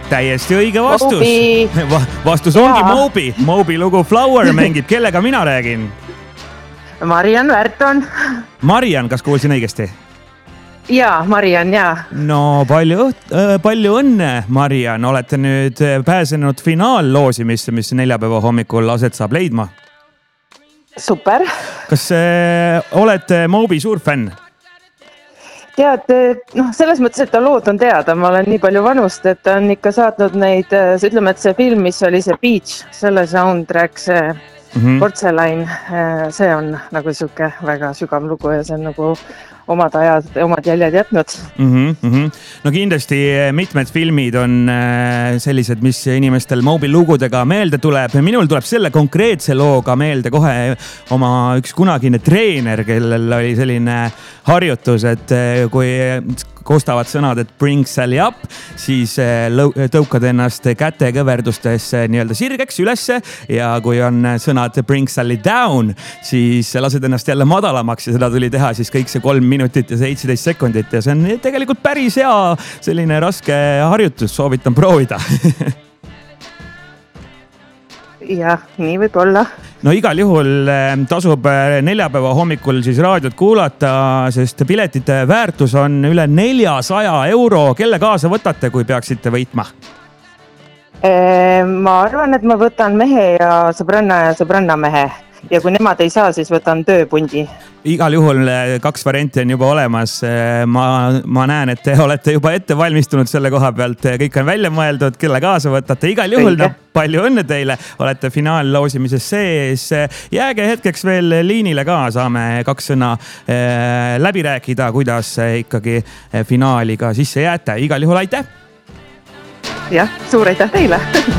täiesti õige vastus. Vastus ongi Moby. Moby lugu Flower mängib. Kellega mina räägin? Mariann Värton. Mariann, kas kuulsin õigesti? Jaa, Mariann, jaa. No palju õnne, Mariann. Olete nüüd pääsenud finaalloosimisse, mis neljapäeva hommikul aset saab leidma. Super. Kas olete Moby suur fänn? Tead, selles mõttes, et ta lood on teada. Ma olen nii palju vanust, et ta on ikka saatnud neid, ütleme, et see film, mis oli see Beach, selle soundtrack, see Portselain, see on nagu siuke väga sügav lugu ja see on nagu omad jäljed jätnud. No kindlasti mitmed filmid on sellised, mis inimestel Moby lugudega meelde tuleb. Minul tuleb selle konkreetse looga meelde kohe oma üks kunagine treener, kellel oli selline harjutus, et kui koostavad sõnad, et bring Sally up, siis tõukad ennast kätekõverdustes nii-öelda sirgeks ülesse ja kui on sõnad bring Sally down, siis lased ennast jälle madalamaks ja seda tuli teha siis kõik see 3 minutit ja 17 sekundit ja see on tegelikult päris hea selline raske harjutus, soovitan proovida. Jah, nii võib olla. No igal juhul tasub neljapäeva hommikul siis raadiot kuulata, sest piletite väärtus on üle 400 €. Kelle kaasa võtate, kui peaksite võitma? Ma arvan, et ma võtan mehe ja sõbranna mehe. Ja kui nemad ei saa, siis võtan tööpundi. Igal juhul 2 varianti on juba olemas. Ma näen, et te olete juba ette valmistunud selle koha pealt. Kõik on välja mõeldud, kelle kaasa võtate. Igal juhul palju õnne teile. Olete finaalloosimises sees. Jääge hetkeks veel liinile ka. Saame 2 sõna läbi rääkida, kuidas ikkagi finaaliga sisse jääte. Igal juhul aitäh! Jah, suur aitäh teile!